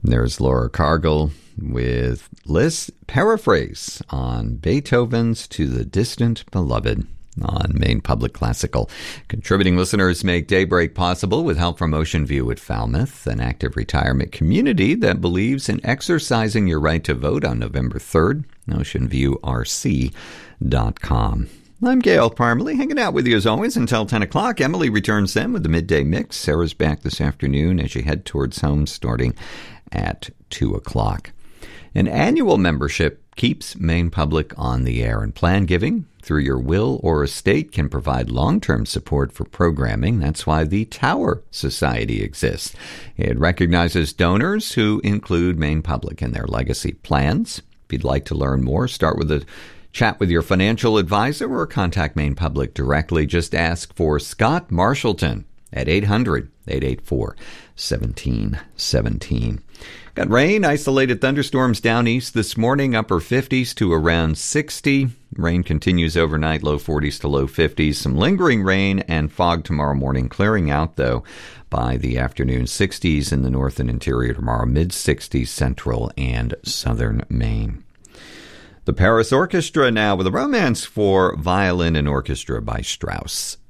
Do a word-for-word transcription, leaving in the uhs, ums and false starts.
There's Laura Cargill with Liszt Paraphrase on Beethoven's To the Distant Beloved on Maine Public Classical. Contributing listeners make Daybreak possible with help from Ocean View at Falmouth, an active retirement community that believes in exercising your right to vote on November third. ocean view r c dot com. I'm Gail Parmalee, hanging out with you as always until ten o'clock. Emily returns then with the midday mix. Sarah's back this afternoon as you head towards home starting at two o'clock. An annual membership keeps Maine Public on the air, and plan giving through your will or estate can provide long-term support for programming. That's why the Tower Society exists. It recognizes donors who include Maine Public in their legacy plans. If you'd like to learn more, start with a chat with your financial advisor or contact Maine Public directly. Just ask for Scott Marshallton at eight hundred, eight eight four, one seven one seven. Got rain, isolated thunderstorms down east this morning, upper fifties to around sixty. Rain continues overnight, low forties to low fifties. Some lingering rain and fog tomorrow morning, clearing out, though, by the afternoon. sixties in the north and interior tomorrow, mid-sixties central and southern Maine. The Paris Orchestra now with a Romance for Violin and Orchestra by Strauss.